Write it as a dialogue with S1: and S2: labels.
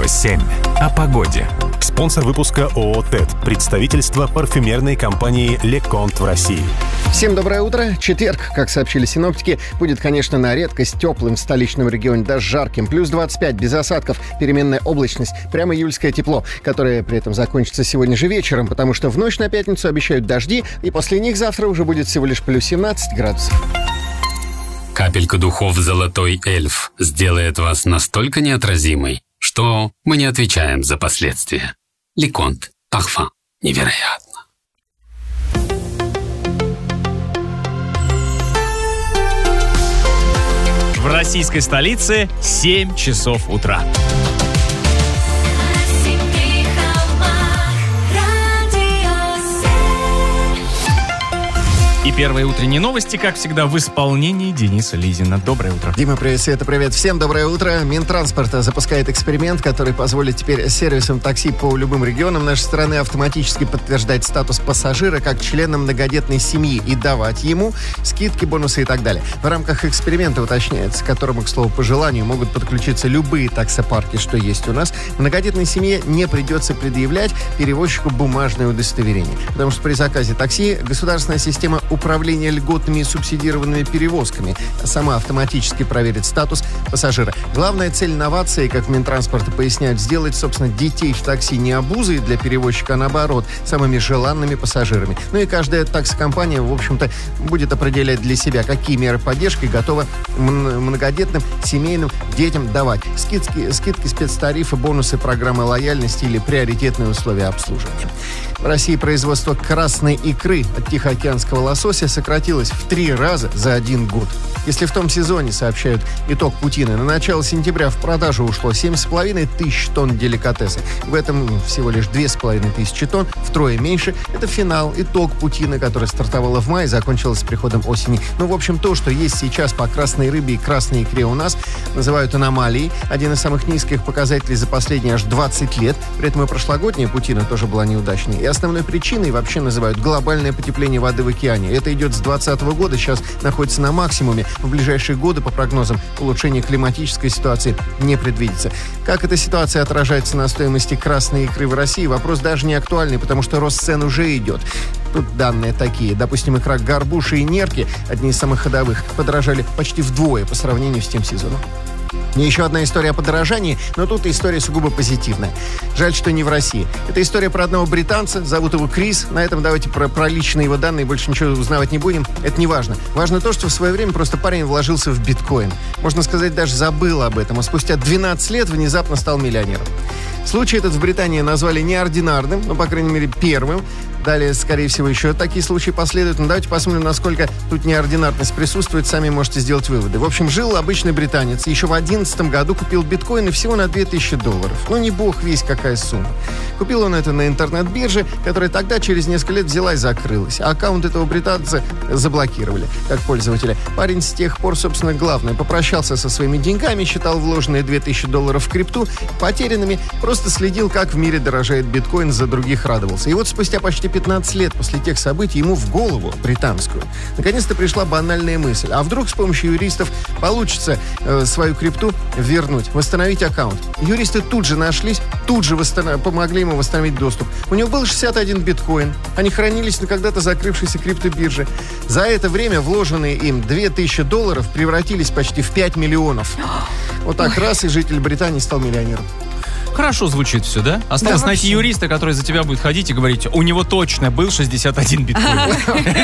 S1: Радио 7. О погоде. Спонсор выпуска ООО «ТЭТ». Представительство парфюмерной компании «Леконт» в России.
S2: Всем доброе утро. Четверг, как сообщили синоптики, будет, конечно, на редкость теплым в столичном регионе, даже жарким. Плюс 25, без осадков, переменная облачность, прямо июльское тепло, которое при этом закончится сегодня же вечером, потому что в ночь на пятницу обещают дожди, и после них завтра уже будет всего лишь плюс 17 градусов.
S3: Капелька духов «Золотой эльф» сделает вас настолько неотразимой, что мы не отвечаем за последствия. Леконт. Парфум. Невероятно.
S4: В российской столице 7 часов утра. И первые утренние новости, как всегда, в исполнении Дениса Лизина. Доброе утро.
S2: Дима, привет, Света, привет. Всем доброе утро. Минтранспорт запускает эксперимент, который позволит теперь сервисам такси по любым регионам нашей страны автоматически подтверждать статус пассажира как члена многодетной семьи и давать ему скидки, бонусы и так далее. В рамках эксперимента уточняется, к которому, к слову, по желанию могут подключиться любые таксопарки, что есть у нас. Многодетной семье не придется предъявлять перевозчику бумажное удостоверение, потому что при заказе такси государственная система управления льготными и субсидированными перевозками сама автоматически проверит статус пассажира. Главная цель новации, как в Минтранспорте поясняют, сделать, собственно, детей в такси не обузой для перевозчика, а наоборот, самыми желанными пассажирами. Ну и каждая таксокомпания, в общем-то, будет определять для себя, какие меры поддержки готова многодетным семейным детям давать. Скидки, спецтарифы, бонусы, программы лояльности или приоритетные условия обслуживания. В России производство красной икры от тихоокеанского лосося сократилось в 3 раза за 1 год. Если в том сезоне, сообщают итог Путины, на начало сентября в продажу ушло 7,5 тысяч тонн деликатеса. В этом всего лишь 2,5 тысячи тонн, втрое меньше. Это финал, итог Путины, который стартовала в мае, закончилась с приходом осени. Ну, в общем, то, что есть сейчас по красной рыбе и красной икре у нас, называют аномалией. Один из самых низких показателей за последние аж 20 лет. При этом и прошлогодняя Путина тоже была неудачной. И основной причиной вообще называют глобальное потепление воды в океане. Это идет с 2020 года, сейчас находится на максимуме. В ближайшие годы, по прогнозам, улучшение климатической ситуации не предвидится. Как эта ситуация отражается на стоимости красной икры в России, вопрос даже не актуальный, потому что рост цен уже идет. Тут данные такие. Допустим, икра горбуши и нерки, одни из самых ходовых, подорожали почти вдвое по сравнению с тем сезоном. Еще одна история о подорожании, но тут история сугубо позитивная. Жаль, что не в России. Это история про одного британца, зовут его Крис. На этом давайте про личные его данные больше ничего узнавать не будем. Это не важно. Важно то, что в свое время просто парень вложился в биткоин. Можно сказать, даже забыл об этом, а спустя 12 лет внезапно стал миллионером. Случай этот в Британии назвали неординарным, ну, по крайней мере, первым. Далее, скорее всего, еще такие случаи последуют. Но давайте посмотрим, насколько тут неординарность присутствует. Сами можете сделать выводы. В общем, жил обычный британец. Еще в 2011 году купил биткоины всего на $2000. Ну, не бог весть какая сумма. Купил он это на интернет-бирже, которая тогда через несколько лет взяла и закрылась. А аккаунт этого британца заблокировали, как пользователя. Парень с тех пор, собственно, главное, попрощался со своими деньгами, считал вложенные $2000 в крипту потерянными, просто следил, как в мире дорожает биткоин, за других радовался. И вот спустя почти 15 лет после тех событий ему в голову, британскую, наконец-то пришла банальная мысль. А вдруг с помощью юристов получится свою крипту вернуть, восстановить аккаунт? Юристы тут же нашлись, тут же помогли ему восстановить доступ. У него был 61 биткоин. Они хранились на когда-то закрывшейся криптобирже. За это время вложенные им $2000 превратились почти в 5 миллионов. Вот так раз, и житель Британии стал миллионером.
S4: Хорошо звучит все, да? Осталось найти юриста, который за тебя будет ходить и говорить, у него точно был 61 биткоин.